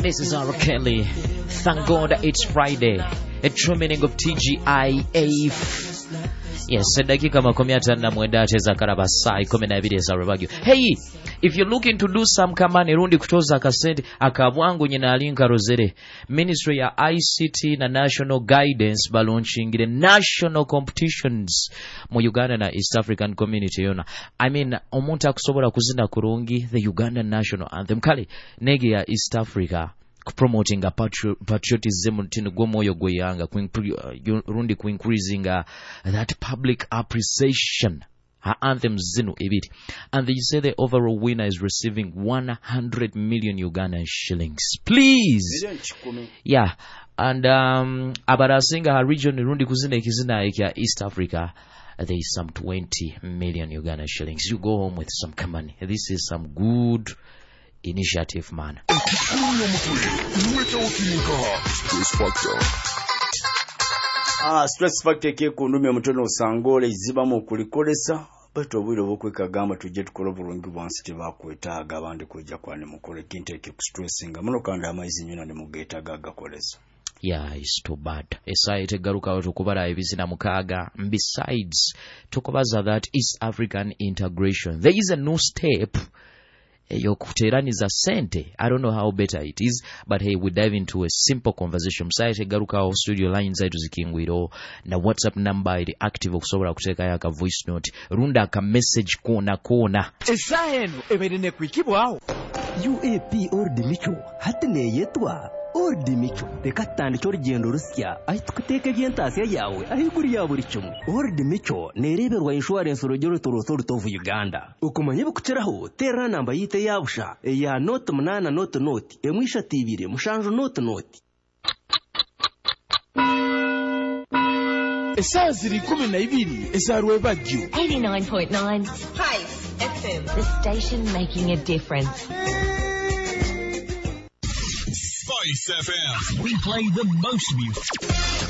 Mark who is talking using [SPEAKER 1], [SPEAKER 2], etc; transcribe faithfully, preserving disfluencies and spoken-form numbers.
[SPEAKER 1] This is R. Kelly. Thank God it's Friday. A true meaning of T G I F. Yes, dakika makumi atano na mwenda acheza karaba saa kumi na mbili za Revagio. Hey, if you're looking to do some kamani rundi kutoza kasenti akabwangu nyina alinka rozere. Ministry ya I C T na National Guidance launching the national competitions mu Uganda na East African community yona. I mean, omuntu akusobola kuzinda kurungi the Ugandan national anthem kale nege ya East Africa promoting a patri- patriotism tino gwomoyo gweyanga rundi ku increasing uh, that public appreciation her anthems zino ebiti, and they say the overall winner is receiving one hundred million Ugandan shillings, please. Yeah, and um abarasinga her region rundi kuzina ikizina ya East Africa, there is some twenty million Ugandan shillings. You go home with some money. This is some good initiative, man.
[SPEAKER 2] Ah, stress factor ke kundume mutono usangole izibamu okulikolesa bato obwiro bokwekagamba tujje tukola bulungi bwansi tebakwetaaga abandi kujja kwane mukole kinteke ku stressinga muno kandi amaizi nyina ne mugeetaaga gakolesa.
[SPEAKER 1] Yeah, it's too bad. Esaite garuka tukubala ebizina mukaga. Besides, tukubaza that East African integration, there is a new step yokuteraniza sente. I don't know how better it is, but hey, we dive into a simple conversation. Msaite garuka au studio lines zaitu zikingwiro na WhatsApp number ili active okusobola kuteka yaka voice note runda ka message kona kona.
[SPEAKER 3] Esahenu eberene kwikibwao
[SPEAKER 4] U A P Ordi Micho hatine yetwa Ordi Micho tekatandi chorigendo rusya ahitukuteke byentasiya yawe ahiguri ya buri kimwe. Ordi Micho nereberwa insurance urugero torotoro tovu Uganda. Ukumanye bukukiraho tera namba yite yabusha ya note munana note note emwisha tibire mushanjo note note.
[SPEAKER 3] Esa ziri kumi na ibiri esa Rwebagio
[SPEAKER 5] eighty-nine point nine
[SPEAKER 6] Hi, F M.
[SPEAKER 5] The station making a difference.
[SPEAKER 7] Spice F M. We play the most music.